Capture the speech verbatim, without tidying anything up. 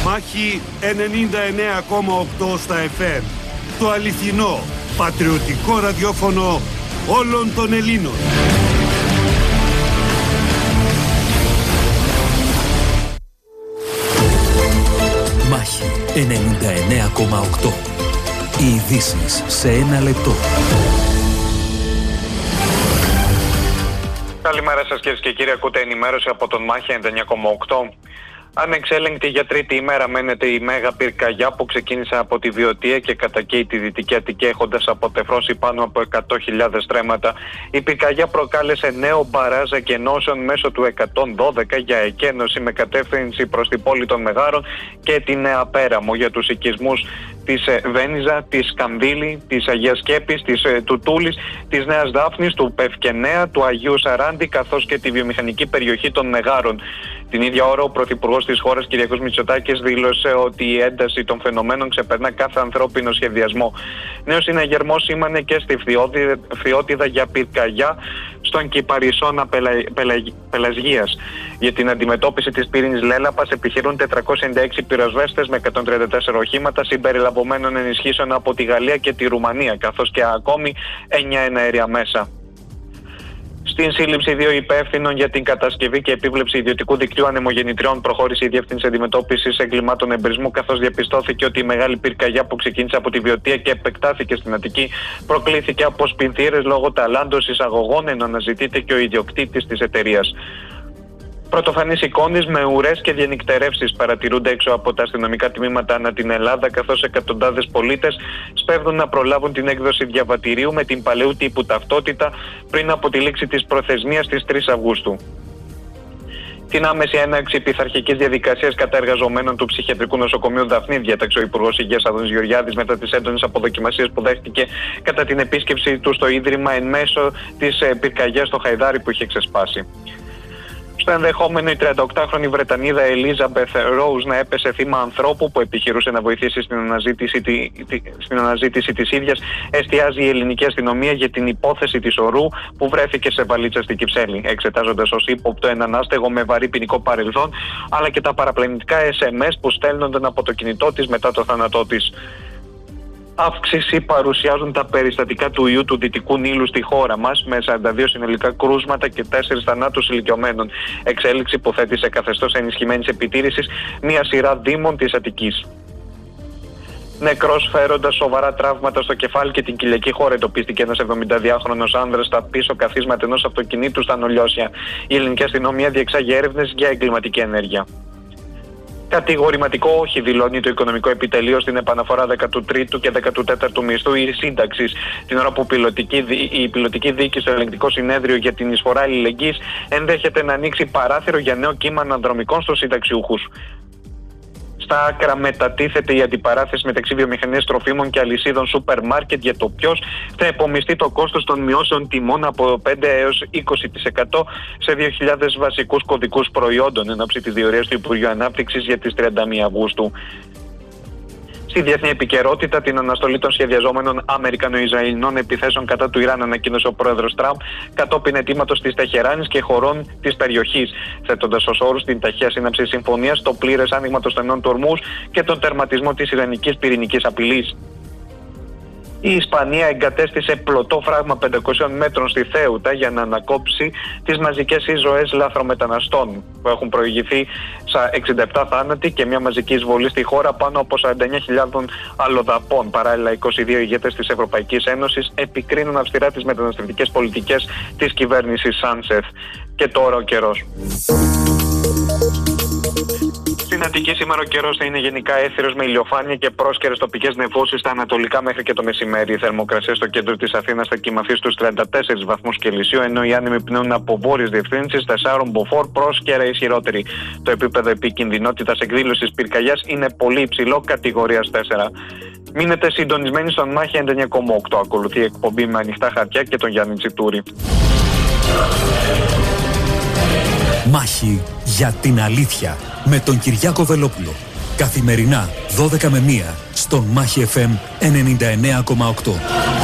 Μάχη ενενήντα εννέα κόμμα οκτώ στα εφ εμ. Το αληθινό, πατριωτικό ραδιόφωνο όλων των Ελλήνων. Μάχη ενενήντα εννέα κόμμα οκτώ. Οι ειδήσεις σε ένα λεπτό. Καλημέρα σας κυρίες και κύριοι, ακούτε ενημέρωση από τον Μάχη ενενήντα εννέα κόμμα οκτώ. Ανεξέλεγκτη για τρίτη ημέρα μένεται η μέγα πυρκαγιά που ξεκίνησε από τη Βιωτία και κατακαίει τη Δυτική Αττική, έχοντας αποτεφρώσει πάνω από εκατό χιλιάδες στρέμματα. Η πυρκαγιά προκάλεσε νέο μπαράζ εκενώσεων μέσω του εκατόν δώδεκα για εκένωση με κατεύθυνση προς την πόλη των Μεγάρων και τη Νέα Πέραμο για τους οικισμούς της Βένιζα, της Καμδύλη, της Αγίας Σκέπης, της του Τούλης, της Νέας Δάφνης, του Πευκενέα, του Αγίου Σαράντη, καθώς και τη βιομηχανική περιοχή των Μεγάρων. Την ίδια ώρα, ο Πρωθυπουργός της χώρας, Κυριάκος Μητσοτάκης, δήλωσε ότι η ένταση των φαινομένων ξεπερνά κάθε ανθρώπινο σχεδιασμό. Νέος συναγερμός σήμανε και στη Φθιώτιδα για πυρκαγιά στον Κυπαρισώνα Πελα... Πελα... Πελασγίας. Για την αντιμετώπιση της πύρινης λέλαπας επιχειρούν τετρακόσιοι ενενήντα έξι πυροσβέστες με εκατόν τριάντα τέσσερα οχήματα συμπεριλαμβανομένων ενισχύσεων από τη Γαλλία και τη Ρουμανία, καθώς και ακόμη εννιά εναέρια μέσα. Στην σύλληψη δύο υπεύθυνων για την κατασκευή και επίβλεψη ιδιωτικού δικτύου ανεμογεννητριών προχώρησε η Διεύθυνση Αντιμετώπισης Εγκλημάτων Εμπρισμού, καθώς διαπιστώθηκε ότι η μεγάλη πυρκαγιά που ξεκίνησε από τη Βιωτία και επεκτάθηκε στην Αττική προκλήθηκε από σπινθήρες λόγω ταλάντος εισαγωγών, ενώ αναζητείται και ο ιδιοκτήτης της εταιρείας. Πρωτοφανείς εικόνες με ουρές και διανυκτερεύσεις παρατηρούνται έξω από τα αστυνομικά τμήματα ανά την Ελλάδα, καθώς εκατοντάδες πολίτες σπέβδουν να προλάβουν την έκδοση διαβατηρίου με την παλαιού τύπου ταυτότητα πριν από τη λήξη της προθεσμίας της τρεις Αυγούστου. Την άμεση έναρξη πειθαρχικής διαδικασίας κατά εργαζομένων του Ψυχιατρικού Νοσοκομείου Δαφνή διέταξε ο Υπουργός Υγείας Άδωνης Γεωργιάδης μετά τις έντονες αποδοκιμασίες που δέχτηκε κατά την επίσκεψη του στο Ίδρυμα εν μέσω της πυρκαγιάς στο Χαϊδάρι που είχε ξεσπάσει. Στο ενδεχόμενο η τριανταοκτάχρονη Βρετανίδα Ελίζαμπεθ Ρόουζ να έπεσε θύμα ανθρώπου που επιχειρούσε να βοηθήσει στην αναζήτηση, τη, τη, στην αναζήτηση της ίδιας, εστιάζει η ελληνική αστυνομία για την υπόθεση της ορού που βρέθηκε σε βαλίτσα στη Κυψέλη, εξετάζοντας ως ύποπτο έναν άστεγο με βαρύ ποινικό παρελθόν, αλλά και τα παραπλανητικά ες εμ ες που στέλνονταν από το κινητό της μετά το θάνατό της. Αύξηση παρουσιάζουν τα περιστατικά του ιού του Δυτικού Νείλου στη χώρα μας, με σαράντα δύο συνολικά κρούσματα και τέσσερις θανάτους ηλικιωμένων. Εξέλιξη που θέτει σε καθεστώς ενισχυμένης επιτήρησης μια σειρά δήμων της Αττικής. Νεκρός φέροντας σοβαρά τραύματα στο κεφάλι και την κοιλιακή χώρα εντοπίστηκε ένας εβδομηνταδυάχρονος άνδρας στα πίσω καθίσματα ενός αυτοκινήτου στα Νολιώσια. Η ελληνική αστυνομία διεξάγει έρευνες για εγκληματική ενέργεια. Κατηγορηματικό όχι δηλώνει το Οικονομικό Επιτελείο στην επαναφορά δέκατου τρίτου και δέκατου τέταρτου μισθού ή σύνταξης, την ώρα που πιλωτική, η πιλωτική δίκη στο Ελεγκτικό Συνέδριο για την εισφορά αλληλεγγύης ενδέχεται να ανοίξει παράθυρο για νέο κύμα αναδρομικών στους συνταξιούχους. Στα άκρα μετατίθεται η αντιπαράθεση μεταξύ βιομηχανίας τροφίμων και αλυσίδων σούπερ μάρκετ για το ποιος θα επομιστεί το κόστος των μειώσεων τιμών από πέντε έως είκοσι τοις εκατό σε δύο χιλιάδες βασικούς κωδικούς προϊόντων εν ώψη της διορίας του Υπουργείου Ανάπτυξης για τις τριάντα μία Αυγούστου. Στη διεθνή επικαιρότητα, την αναστολή των σχεδιαζόμενων Αμερικανο-Ισραηλινών επιθέσεων κατά του Ιράν ανακοίνωσε ο πρόεδρος Τραμπ κατόπιν αιτήματος της Τεχεράνης και χωρών της περιοχής, θέτοντας ως όρους την ταχεία σύναψη συμφωνίας, το πλήρες άνοιγμα των στενών του Ορμούζ και τον τερματισμό της Ιρανικής πυρηνικής απειλής. Η Ισπανία εγκατέστησε πλωτό φράγμα πεντακόσιων μέτρων στη Θέουτα για να ανακόψει τις μαζικές εισρωές λάθρομεταναστών που έχουν προηγηθεί στα εξήντα επτά θάνατοι και μια μαζική εισβολή στη χώρα πάνω από σαράντα εννέα χιλιάδων αλλοδαπών. Παράλληλα, είκοσι δύο ηγέτες της Ευρωπαϊκής Ένωσης επικρίνουν αυστηρά τις μεταναστευτικές πολιτικές της κυβέρνησης Σάνσεθ. Και τώρα ο καιρός. Στην Αττική σήμερα ο καιρός θα είναι γενικά έθριος με ηλιοφάνεια και πρόσκαιρες τοπικές νεφώσεις στα ανατολικά μέχρι και το μεσημέρι. Η θερμοκρασία στο κέντρο της Αθήνας θα κυμαθεί στους τριάντα τέσσερις βαθμούς Κελσίου, ενώ οι άνεμοι πνέουν από βόρειες διευθύνσεις τεσσάρων μποφόρ, πρόσκαιρα ισχυρότεροι. Το επίπεδο επικινδυνότητας εκδήλωσης πυρκαγιάς είναι πολύ υψηλό, κατηγορίας τέσσερα. Μείνετε συντονισμένοι στον Μάχη ενενήντα εννέα κόμμα οκτώ. Ακολουθεί η εκπομπή με ανοιχτά χαρτιά και τον Γιάννη Τσιτούρη. Μάχη για την αλήθεια με τον Κυριάκο Βελόπουλο. Καθημερινά δώδεκα με μία στον Μάχη εφ εμ ενενήντα εννέα κόμμα οκτώ.